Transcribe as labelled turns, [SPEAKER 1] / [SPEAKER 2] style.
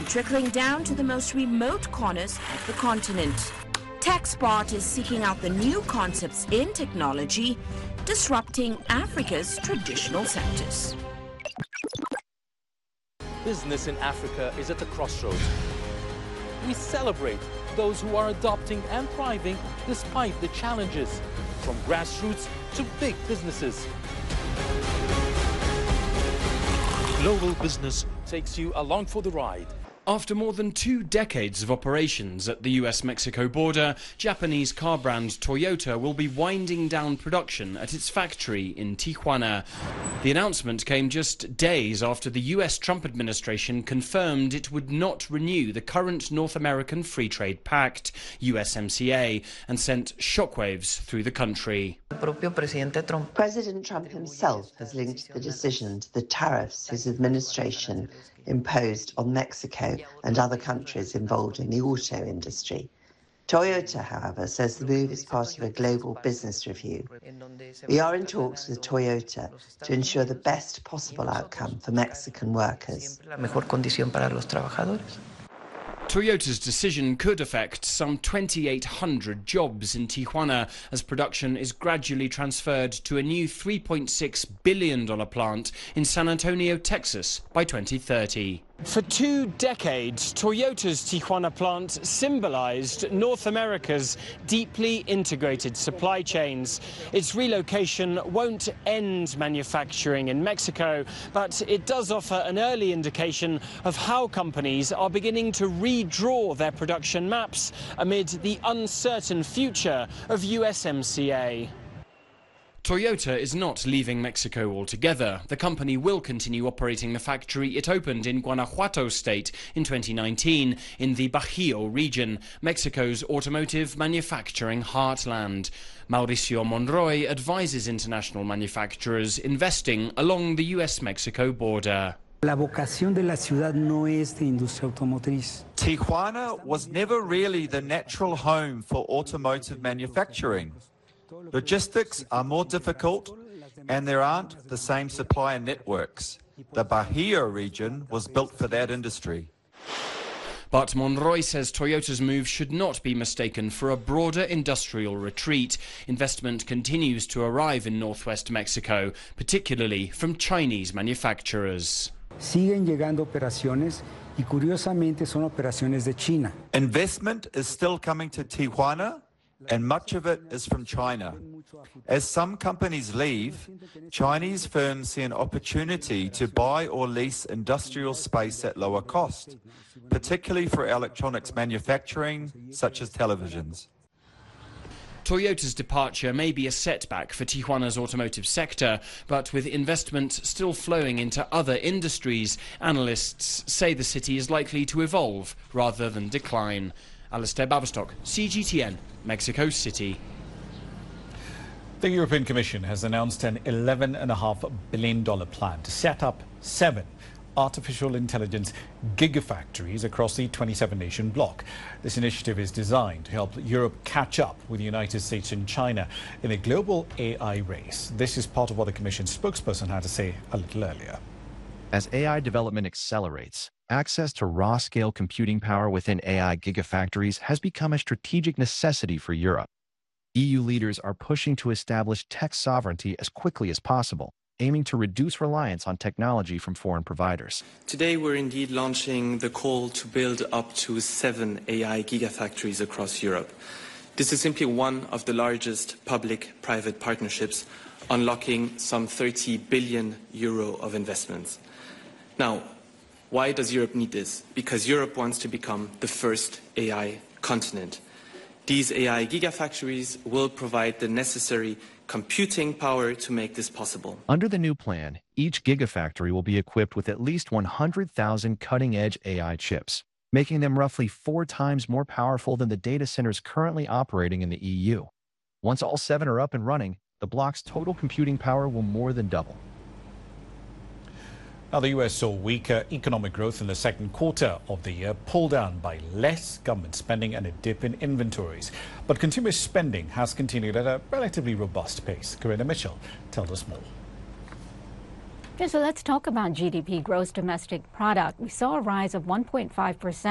[SPEAKER 1] trickling down to the most remote corners of the continent. TechSpot is seeking out the new concepts in technology, disrupting Africa's traditional sectors.
[SPEAKER 2] Business in Africa is at a crossroads. We celebrate those who are adopting and thriving despite the challenges, from grassroots to big businesses. Global Business takes you along for the ride.
[SPEAKER 3] After more than 2 decades of operations at the US-Mexico border, Japanese car brand Toyota will be winding down production at its factory in Tijuana. The announcement came just days after the US Trump administration confirmed it would not renew the current North American Free Trade Pact, USMCA, and sent shockwaves through the country.
[SPEAKER 4] President Trump himself has linked the decision to the tariffs his administration imposed on Mexico and other countries involved in the auto industry. Toyota, however, says the move is part of a global business review. We are in talks with Toyota to ensure the best possible outcome for Mexican workers.
[SPEAKER 3] Toyota's decision could affect some 2,800 jobs in Tijuana as production is gradually transferred to a new $3.6 billion plant in San Antonio, Texas by 2030. For 2 decades, Toyota's Tijuana plant symbolized North America's deeply integrated supply chains. Its relocation won't end manufacturing in Mexico, but it does offer an early indication of how companies are beginning to redraw their production maps amid the uncertain future of USMCA. Toyota is not leaving Mexico altogether. The company will continue operating the factory it opened in Guanajuato state in 2019 in the Bajío region, Mexico's automotive manufacturing heartland. Mauricio Monroy advises international manufacturers investing along the US-Mexico border.
[SPEAKER 5] La vocación de la ciudad no es de industria automotriz.
[SPEAKER 6] Tijuana was never really the natural home for automotive manufacturing. Logistics are more difficult and there aren't the same supplier networks. The Bajío region was built for that industry.
[SPEAKER 3] But Monroy says Toyota's move should not be mistaken for a broader industrial retreat. Investment continues to arrive in northwest Mexico, particularly from Chinese manufacturers.
[SPEAKER 5] Siguen llegando operaciones y curiosamente son operaciones de China.
[SPEAKER 6] Investment is still coming to Tijuana, and much of it is from China. As some companies leave, Chinese firms see an opportunity to buy or lease industrial space at lower cost, particularly for electronics manufacturing, such as televisions.
[SPEAKER 3] Toyota's departure may be a setback for Tijuana's automotive sector, but with investment still flowing into other industries, analysts say the city is likely to evolve rather than decline. Alistair Baverstock, CGTN, Mexico City.
[SPEAKER 7] The European Commission has announced an $11.5 billion plan to set up 7 artificial intelligence gigafactories across the 27-nation bloc. This initiative is designed to help Europe catch up with the United States and China in a global AI race. This is part of what the Commission spokesperson had to say a little earlier.
[SPEAKER 8] As AI development accelerates, access to raw-scale computing power within AI gigafactories has become a strategic necessity for Europe. EU leaders are pushing to establish tech sovereignty as quickly as possible, aiming to reduce reliance on technology from foreign providers.
[SPEAKER 9] Today, we're indeed launching the call to build up to 7 AI gigafactories across Europe. This is simply one of the largest public-private partnerships, unlocking some 30 billion euro of investments. Now, why does Europe need this? Because Europe wants to become the first AI continent. These AI gigafactories will provide the necessary computing power to make this possible.
[SPEAKER 8] Under the new plan, each gigafactory will be equipped with at least 100,000 cutting-edge AI chips, making them roughly 4 times more powerful than the data centers currently operating in the EU. Once all 7 are up and running, the bloc's total computing power will more than double.
[SPEAKER 7] Now, the U.S. saw weaker economic growth in the second quarter of the year, pulled down by less government spending and a dip in inventories. But consumer spending has continued at a relatively robust pace. Corinna Mitchell tells us more.
[SPEAKER 10] So let's talk about GDP, gross domestic product. We saw a rise of 1.5%.